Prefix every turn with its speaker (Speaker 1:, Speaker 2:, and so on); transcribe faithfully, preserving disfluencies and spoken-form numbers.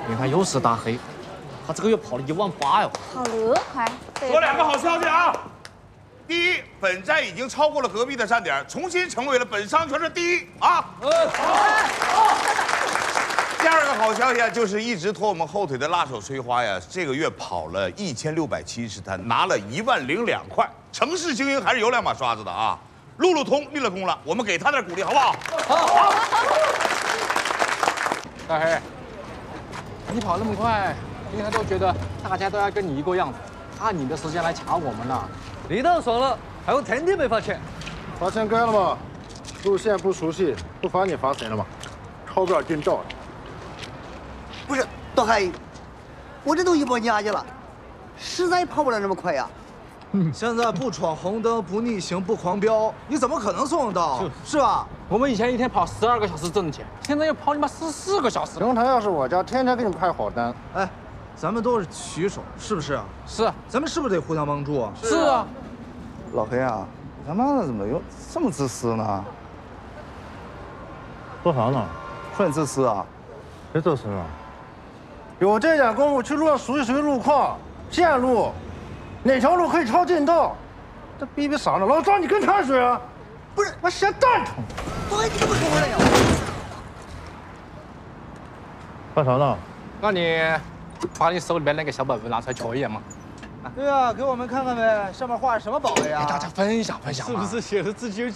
Speaker 1: 因为他有时打黑，他这个月跑了一万八哟。
Speaker 2: 跑那快！
Speaker 3: 说两个好消息啊！第一，本站已经超过了隔壁的站点，重新成为了本商圈的第一啊！第二个好消息啊，就是一直拖我们后腿的辣手摧花呀，这个月跑了一千六百七十单，拿了一万零两块。城市精英还是有两把刷子的啊！路路通立了功了，我们给他点鼓励好不好？好。
Speaker 4: 大黑，你跑那么快，平常都觉得大家都要跟你一个样子，按你的时间来卡我们呢。
Speaker 5: 离岛算了，还有天天没发钱。
Speaker 6: 罚钱改了嘛？路线不熟悉，不罚你罚谁了嘛？抄表进照。
Speaker 7: 不是，大黑，我这都一百年去了，实在跑不了那么快呀。
Speaker 8: 现在不闯红灯、不逆行、不狂飙，你怎么可能送得到？是吧？
Speaker 4: 我们以前一天跑十二个小时挣钱，现在要跑你妈十四个小时。
Speaker 6: 平台要是我家，天天给你派好单。
Speaker 8: 哎，咱们都是骑手，是不是啊？
Speaker 4: 是，
Speaker 8: 咱们是不是得互相帮助啊？
Speaker 4: 是啊。
Speaker 9: 老黑啊，他妈的怎么又这么自私呢？
Speaker 6: 说啥呢？
Speaker 9: 说你自私啊？
Speaker 6: 谁自私啊？有这点功夫去路上数一数路况、线路，哪条路可以抄近道？这逼逼啥呢？老张，你跟他水啊？不是，我咸蛋疼。
Speaker 7: 大黑，你怎么说回来呀？
Speaker 6: 干啥呢？
Speaker 4: 那你把你手里边那个小本本拿出来瞧一眼嘛。
Speaker 8: 对啊，给我们看看呗，上面画着什么宝贝啊？
Speaker 4: 给大家分享分享嘛。
Speaker 5: 是不是写的字迹